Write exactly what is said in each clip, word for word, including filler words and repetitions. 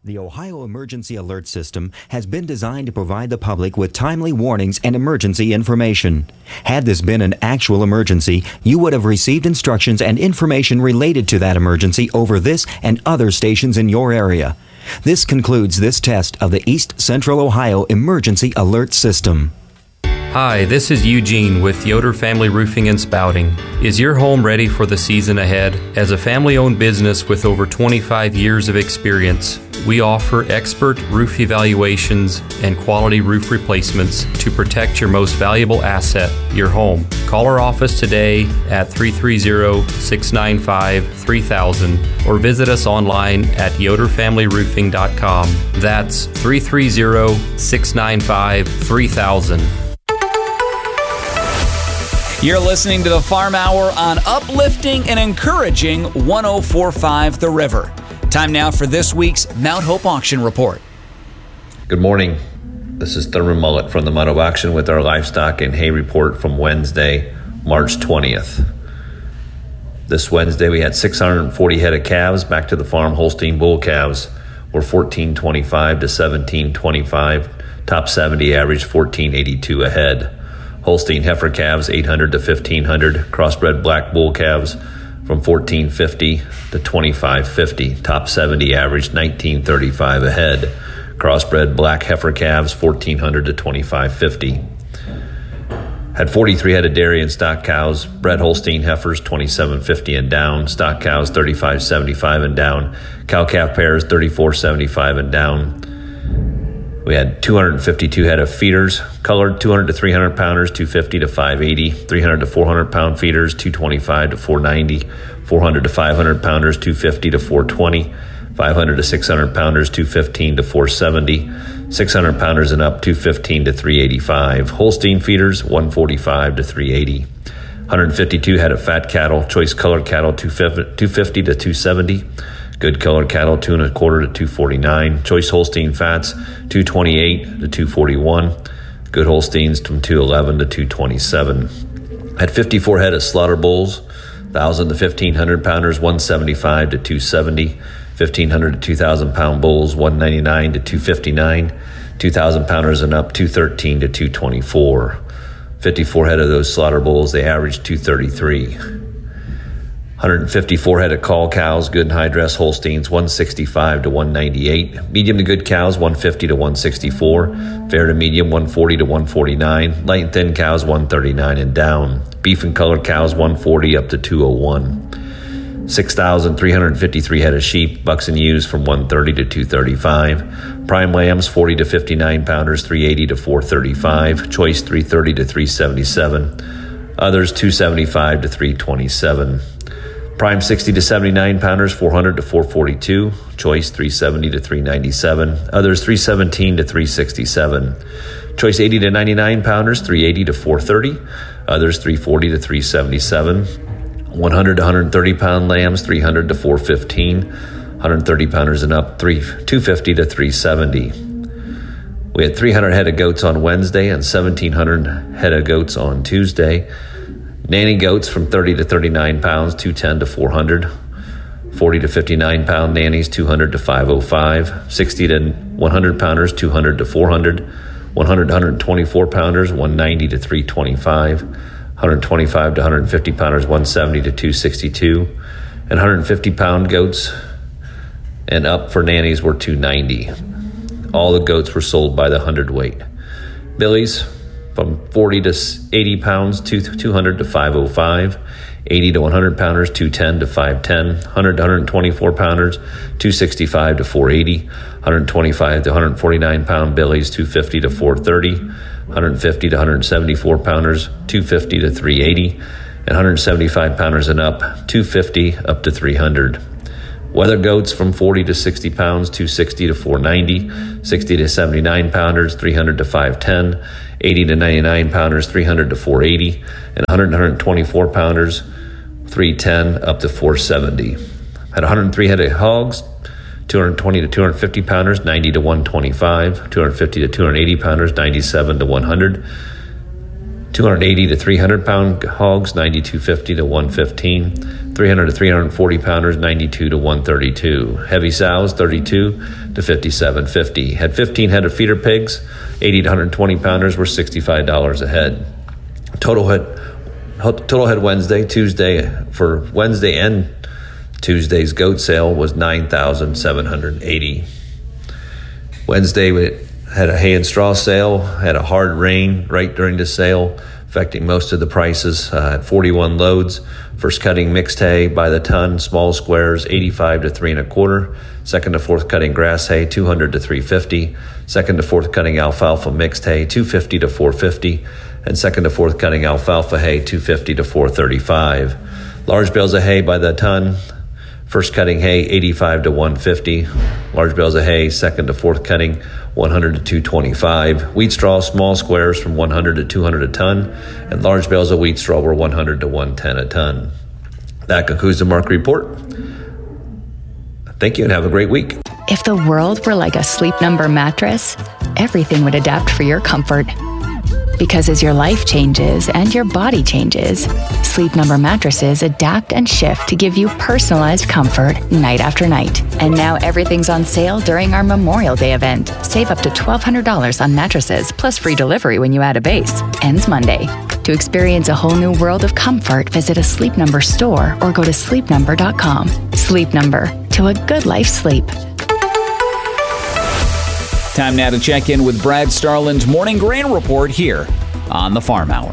The Ohio Emergency Alert System has been designed to provide the public with timely warnings and emergency information. Had this been an actual emergency, you would have received instructions and information related to that emergency over this and other stations in your area. This concludes this test of the East Central Ohio Emergency Alert System. Hi, this is Eugene with Yoder Family Roofing and Spouting. Is your home ready for the season ahead? As a family-owned business with over twenty-five years of experience, we offer expert roof evaluations and quality roof replacements to protect your most valuable asset, your home. Call our office today at three three zero, six nine five, three thousand or visit us online at yoder family roofing dot com. That's three three zero, six nine five, three thousand. You're listening to the Farm Hour on uplifting and encouraging one oh four point five The River. Time now for this week's Mount Hope Auction Report. Good morning. This is Thurman Mullet from the Mount Hope Auction with our livestock and hay report from Wednesday, March twentieth. This Wednesday we had six hundred forty head of calves. Back to the farm, Holstein bull calves were fourteen twenty-five to seventeen twenty-five. Top seventy average fourteen eighty-two a head. Holstein heifer calves eight hundred to fifteen hundred. Crossbred black bull calves from fourteen fifty to twenty-five fifty. Top seventy average nineteen thirty-five a head. Crossbred black heifer calves fourteen hundred to twenty-five fifty. Had forty-three head of dairy and stock cows. Bred Holstein heifers twenty-seven fifty and down. Stock cows thirty-five seventy-five and down. Cow calf pairs thirty-four seventy-five and down. We had two hundred fifty-two head of feeders, colored two hundred to three hundred pounders, two fifty to five eighty, three hundred to four hundred pound feeders, two twenty-five to four ninety, four hundred to five hundred pounders, two fifty to four twenty, five hundred to six hundred pounders, two fifteen to four seventy, six hundred pounders and up, two fifteen to three eighty-five. Holstein feeders, one forty-five to three eighty. one hundred fifty-two head of fat cattle, choice colored cattle, two fifty to two seventy. Good colored cattle, two and a quarter to two forty-nine. Choice Holstein fats, two twenty-eight to two forty-one. Good Holsteins from two eleven to two twenty-seven. Had fifty-four head of slaughter bulls, one thousand to fifteen hundred pounders, one seventy-five to two seventy. fifteen hundred to two thousand pound bulls, one ninety-nine to two fifty-nine. two thousand pounders and up, two thirteen to two twenty-four. fifty-four head of those slaughter bulls, they averaged two thirty-three. one hundred fifty-four head of call cows, good and high dress Holsteins, one sixty-five to one ninety-eight. Medium to good cows, one fifty to one sixty-four. Fair to medium, one forty to one forty-nine. Light and thin cows, one thirty-nine and down. Beef and colored cows, one forty up to two oh one. six thousand three hundred fifty-three head of sheep, bucks and ewes from one thirty to two thirty-five. Prime lambs, forty to fifty-nine pounders, three eighty to four thirty-five. Choice, three thirty to three seventy-seven. Others, two seventy-five to three twenty-seven. Prime sixty to seventy-nine pounders, four hundred to four forty-two. Choice three seventy to three ninety-seven. Others three seventeen to three sixty-seven. Choice eighty to ninety-nine pounders, three eighty to four thirty. Others three forty to three seventy-seven. one hundred to one hundred thirty pound lambs, three hundred to four fifteen. one hundred thirty pounders and up, two fifty to three seventy. We had three hundred head of goats on Wednesday and seventeen hundred head of goats on Tuesday. Nanny goats from thirty to thirty-nine pounds, two ten to four hundred. forty to fifty-nine pound nannies, two hundred to five oh five. sixty to one hundred pounders, two hundred to four hundred. one hundred to one hundred twenty-four pounders, one ninety to three twenty-five. one hundred twenty-five to one hundred fifty pounders, one seventy to two sixty-two. And one hundred fifty pound goats and up for nannies were two ninety. All the goats were sold by the hundredweight. Billies from forty to eighty pounds, two hundred to five oh five. eighty to one hundred pounders, two ten to five ten. one hundred to one hundred twenty-four pounders, two sixty-five to four eighty. one hundred twenty-five to one hundred forty-nine pound billies, two fifty to four thirty. one hundred fifty to one hundred seventy-four pounders, two fifty to three eighty. And one hundred seventy-five pounders and up, two fifty up to three hundred. Weather goats from forty to sixty pounds, two sixty to four ninety. sixty to seventy-nine pounders, three hundred to five ten. eighty to ninety-nine pounders, three hundred to four eighty. And one hundred to one hundred twenty-four pounders, three ten up to four seventy. Had one hundred three head of hogs, two hundred twenty to two hundred fifty pounders, ninety to one twenty-five. two hundred fifty to two hundred eighty pounders, ninety-seven to one hundred. two hundred eighty to three hundred pound hogs, ninety-two fifty to one fifteen. three hundred to three hundred forty pounders, ninety-two to one thirty-two. Heavy sows, thirty-two to fifty-seven fifty. Had fifteen head of feeder pigs, eighty to one twenty pounders were sixty-five dollars a head. Total head, total head Wednesday, Tuesday, for Wednesday and Tuesday's goat sale was nine thousand seven hundred eighty. Wednesday, we had a hay and straw sale, had a hard rain right during the sale, affecting most of the prices. Uh, at forty-one loads, first cutting mixed hay by the ton, small squares, eighty-five to three and a quarter. Second to fourth cutting grass hay, two hundred to three fifty. Second to fourth cutting alfalfa mixed hay, two fifty to four fifty. And second to fourth cutting alfalfa hay, two fifty to four thirty-five. Large bales of hay by the ton, first cutting hay, eighty-five to one fifty. Large bales of hay, second to fourth cutting, one hundred to two twenty-five. Wheat straw, small squares from one hundred to two hundred a ton, and large bales of wheat straw were one hundred to one ten a ton. That concludes the market report. Thank you and have a great week. If the world were like a Sleep Number mattress, everything would adapt for your comfort. Because as your life changes and your body changes, Sleep Number mattresses adapt and shift to give you personalized comfort night after night. And now everything's on sale during our Memorial Day event. Save up to twelve hundred dollars on mattresses, plus free delivery when you add a base. Ends Monday. To experience a whole new world of comfort, visit a Sleep Number store or go to sleep number dot com. Sleep Number, to a good life sleep. Time now to check in with Brad Starland's Morning Grain Report here on the Farm Hour.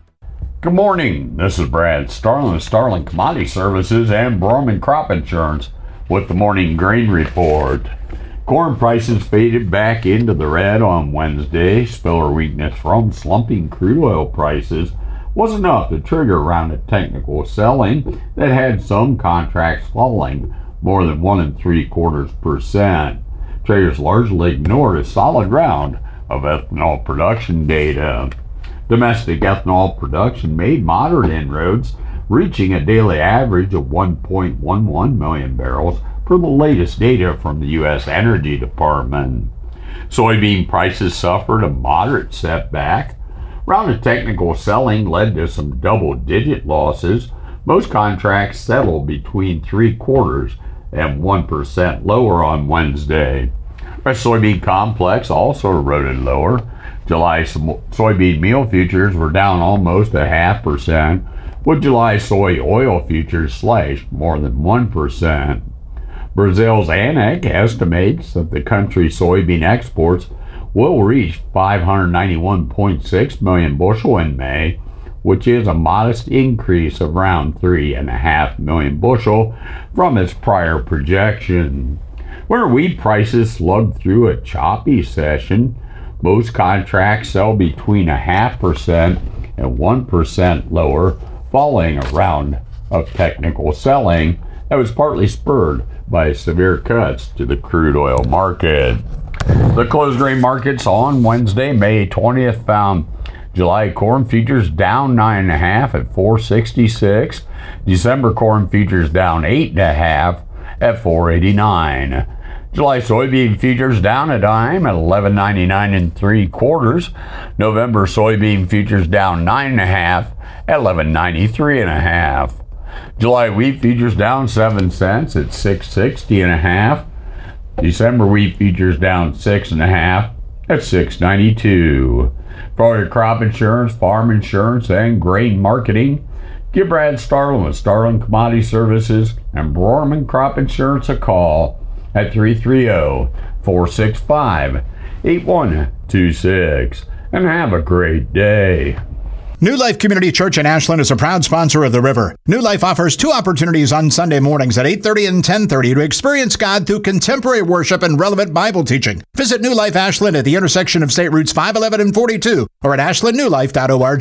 Good morning. This is Brad Starland of Starland Commodity Services and Borman Crop Insurance with the Morning Grain Report. Corn prices faded back into the red on Wednesday. Spiller weakness from slumping crude oil prices was enough to trigger around a technical selling that had some contracts falling more than one and three quarters percent. Traders largely ignored a solid round of ethanol production data. Domestic ethanol production made moderate inroads, reaching a daily average of one point one one million barrels per the latest data from the U S Energy Department. Soybean prices suffered a moderate setback. Round of technical selling led to some double-digit losses. Most contracts settled between three quarters and one percent lower on Wednesday. Our soybean complex also eroded lower. July soybean meal futures were down almost a half percent, with July soy oil futures slashed more than one percent. Brazil's A N A C estimates that the country's soybean exports will reach five hundred ninety-one point six million bushel in May, which is a modest increase of around three point five million bushel from its prior projection. Where wheat prices slugged through a choppy session, most contracts sell between a half percent and one percent lower, following a round of technical selling that was partly spurred by severe cuts to the crude oil market. The closed grain markets on Wednesday, May twentieth, found July corn futures down nine point five at four sixty-six. December corn futures down eight point five at four eighty-nine. July soybean futures down a dime at eleven ninety-nine and three quarters. November soybean futures down nine and a half at eleven ninety-three and a half. July wheat futures down seven cents at six sixty and a half. December wheat futures down six and a half at six ninety-two. For your crop insurance, farm insurance, and grain marketing, give Brad Starland with Starland Commodity Services and Borman Crop Insurance a call at three three zero, four six five, eight one two six. And have a great day. New Life Community Church in Ashland is a proud sponsor of The River. New Life offers two opportunities on Sunday mornings at eight thirty and ten thirty to experience God through contemporary worship and relevant Bible teaching. Visit New Life Ashland at the intersection of State Routes five eleven and forty-two or at ashland new life dot org.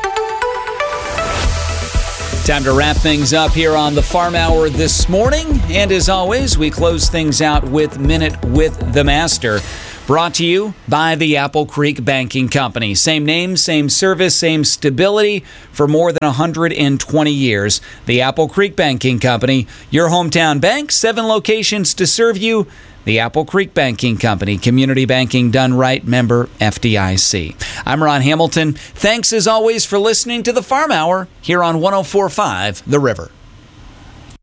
Time to wrap things up here on the Farm Hour this morning. And as always, we close things out with Minute with the Master. Brought to you by the Apple Creek Banking Company. Same name, same service, same stability for more than one hundred twenty years. The Apple Creek Banking Company, your hometown bank, seven locations to serve you. The Apple Creek Banking Company, community banking done right, member F D I C. I'm Ron Hamilton. Thanks as always for listening to the Farm Hour here on one oh four point five The River.